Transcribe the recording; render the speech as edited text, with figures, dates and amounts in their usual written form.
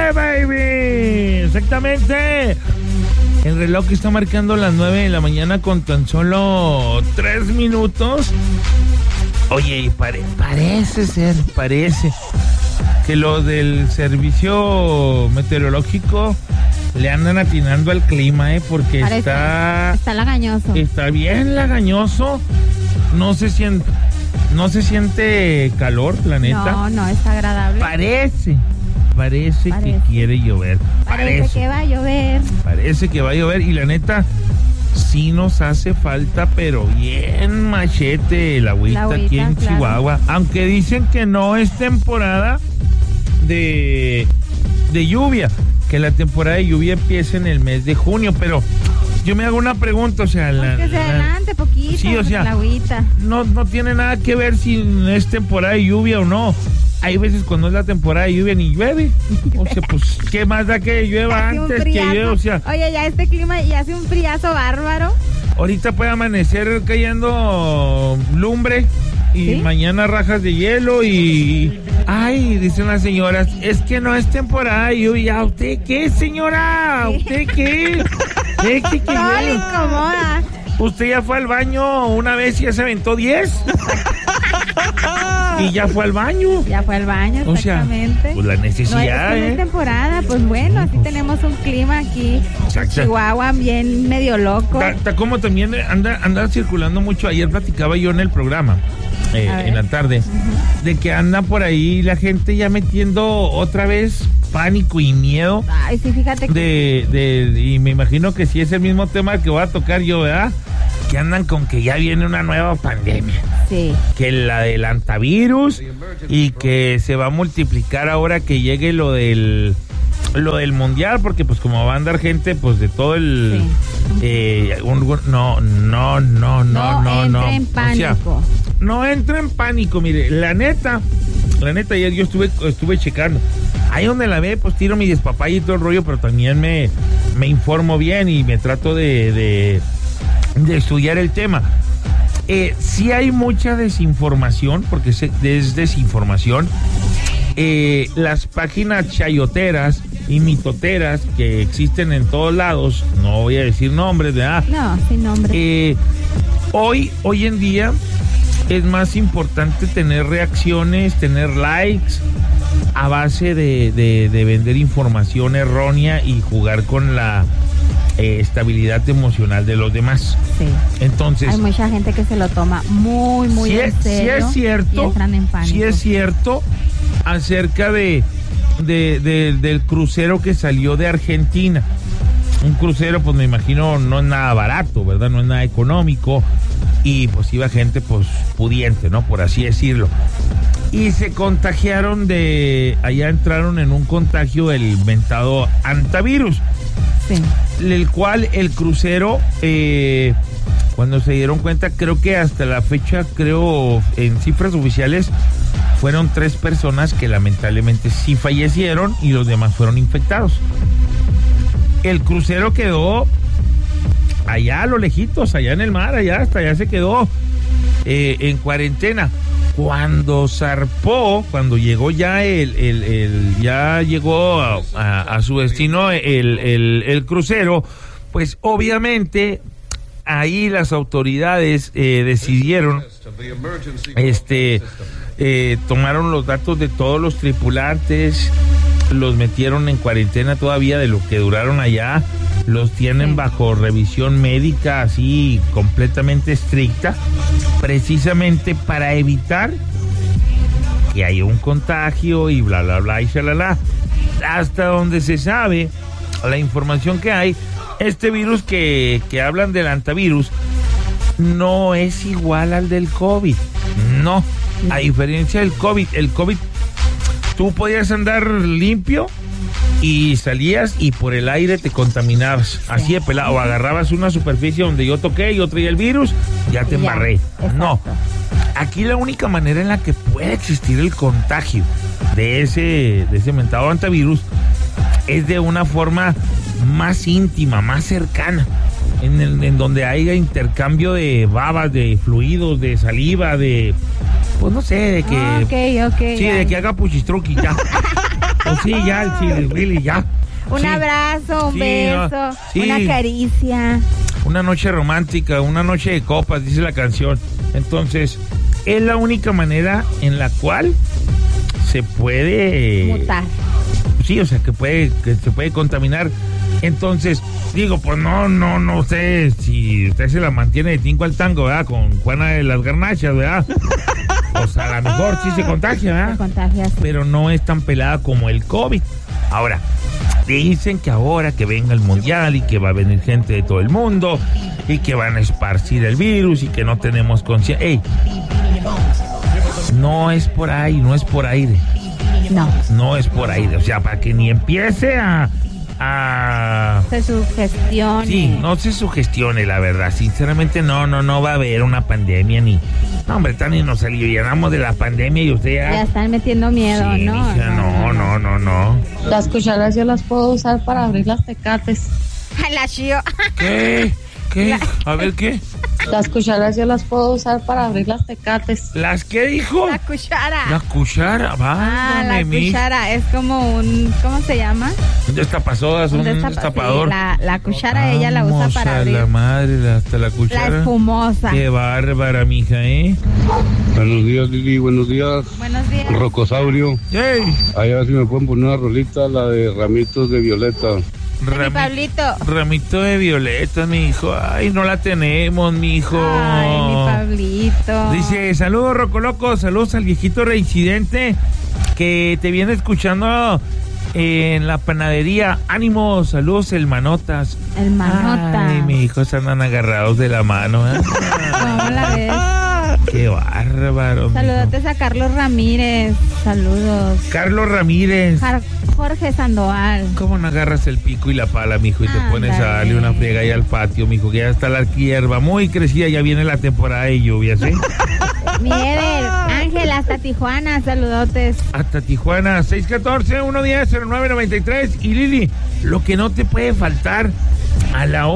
baby! Exactamente. El reloj está marcando las 9 de la mañana con tan solo 3 minutos. Oye, parece que los del servicio meteorológico le andan atinando al clima, porque está lagañoso. Está bien lagañoso. No se siente calor, la neta. No, está agradable. Parece que quiere llover. Parece que va a llover. Parece que va a llover y la neta sí nos hace falta, pero bien machete el agüita aquí en Chihuahua. Aunque dicen que no es temporada de lluvia, que la temporada de lluvia empieza en el mes de junio, pero yo me hago una pregunta, o sea... que se adelante poquito, sí, o sea, la agüita. No tiene nada que ver si es temporada de lluvia o no. Hay veces cuando es la temporada de lluvia ni llueve. O sea, pues, ¿qué más da que llueva antes que llueve? O sea... Oye, ya este clima ya hace un friazo bárbaro. Ahorita puede amanecer cayendo lumbre y ¿sí? Mañana rajas de hielo y... Ay, dicen las señoras, es que no es temporada de lluvia. ¿Usted qué, señora? ¿Usted qué? ¿Qué no le incomoda. ¿Usted ya fue al baño una vez y ya se aventó 10? Y ya fue al baño. Exactamente. O sea, pues la necesidad, no es temporada, pues bueno, así tenemos un clima aquí en Chihuahua bien medio loco. Como también anda circulando mucho. Ayer platicaba yo en el programa, en la tarde, de que anda por ahí la gente ya metiendo otra vez pánico y miedo. Ay, sí, fíjate y me imagino que sí es el mismo tema que voy a tocar yo, ¿verdad? Que andan con que ya viene una nueva pandemia. Sí. Que la del hantavirus y que se va a multiplicar ahora que llegue lo del mundial, porque pues como va a andar gente pues de todo el... Sí. No entre en pánico. O sea, no entre en pánico, mire, la neta ayer yo estuve checando. Ahí donde la ve, pues tiro mi despapay y todo el rollo, pero también me informo bien y me trato de estudiar el tema. Sí hay mucha desinformación, porque es desinformación. Las páginas chayoteras y mitoteras que existen en todos lados, no voy a decir nombres, ¿verdad? No, sin nombre. Hoy en día es más importante tener reacciones, tener likes, a base de vender información errónea y jugar con la estabilidad emocional de los demás. Sí. Entonces, hay mucha gente que se lo toma muy en serio. Sí es cierto. Y entran en pánico. Sí es cierto acerca del crucero que salió de Argentina. Un crucero, pues me imagino, no es nada barato, ¿verdad? No es nada económico. Y pues iba gente, pues, pudiente, ¿no? Por así decirlo. Y se contagiaron allá entraron en un contagio del mentado hantavirus. Sí. El cual el crucero, cuando se dieron cuenta, creo que hasta la fecha, en cifras oficiales, fueron 3 personas que lamentablemente sí fallecieron y los demás fueron infectados. El crucero quedó allá a lo lejitos, allá en el mar, hasta allá se quedó en cuarentena. Cuando zarpó, cuando llegó ya ya llegó a su destino el crucero, pues obviamente ahí las autoridades decidieron, tomaron los datos de todos los tripulantes, los metieron en cuarentena todavía de lo que duraron allá, los tienen bajo revisión médica así completamente estricta, precisamente para evitar que haya un contagio y bla bla bla y shalala. Hasta donde se sabe, la información que hay, este virus que hablan del hantavirus no es igual al del COVID. No, a diferencia del COVID, el COVID tú podías andar limpio y salías y por el aire te contaminabas, así de pelado, o agarrabas una superficie donde yo toqué y yo traía el virus, ya te embarré. No, aquí la única manera en la que puede existir el contagio de ese mentado hantavirus es de una forma más íntima, más cercana, en donde haya intercambio de babas, de fluidos, de saliva, de... Pues no sé, de que... Okay, sí, de que haga puchistruqui ya. Pues sí, ya, el Chili Willy, ya. Un Sí. abrazo, un Sí, beso, no, sí. una caricia. Una noche romántica, una noche de copas, dice la canción. Entonces, es la única manera en la cual se puede Mutar. Sí, o sea, que se puede contaminar. Entonces, digo, pues no sé si usted se la mantiene de tinco al tango, ¿verdad? Con Juana de las Garnachas, ¿verdad? O sea, a lo mejor sí se contagia, ¿verdad? Se contagia, sí. Pero no es tan pelada como el COVID. Ahora, dicen que ahora que venga el mundial y que va a venir gente de todo el mundo y que van a esparcir el virus y que no tenemos conciencia. ¡Ey! No es por ahí, no es por aire. No es por ahí, o sea, para que ni empiece a se sugestione. Sí, no se sugestione, la verdad. Sinceramente, no va a haber una pandemia ni... No, hombre, tan ni nos alivianamos de la pandemia y usted Ya están metiendo miedo, Sí, ¿no? mija, no. Las cucharas yo las puedo usar para abrir las tecates. Ay, la chío. ¿Qué? A ver, ¿qué? Las cucharas yo las puedo usar para abrir las tecates. ¿Las qué dijo? La cuchara. La cuchara, La mi cuchara es como un, ¿cómo se llama? Un destapazoras, un destapador. Sí, la cuchara ella la usa para abrir. La madre, hasta la cuchara. La espumosa. Qué bárbara, mija, ¿eh? Buenos días, Lili, buenos días. Buenos días. Rocosaurio. ¡Ey! Ahí a ver si me pueden poner una rolita, la de Ramitos de Violeta. Mi Pablito. Ramito de violetas, mi hijo. Ay, no la tenemos, mi hijo. Ay, mi Pablito. Dice, saludos, Rocoloco, saludos al viejito reincidente que te viene escuchando en la panadería. Ánimo, saludos, el Manotas. El Manota. Ay, mi hijo, se andan agarrados de la mano, ¿eh? ¿Cómo la ves? Qué bárbaro. Saludotes a Carlos Ramírez. Saludos. Carlos Ramírez. Jorge Sandoval. ¿Cómo no agarras el pico y la pala, mijo, y te pones a darle una friega ahí al patio, mijo, que ya está la hierba muy crecida, ya viene la temporada de lluvias, ¿eh? Mi Eder, Ángel, hasta Tijuana, saludotes. Hasta Tijuana, 614-110-0993. Y Lili, lo que no te puede faltar a la hora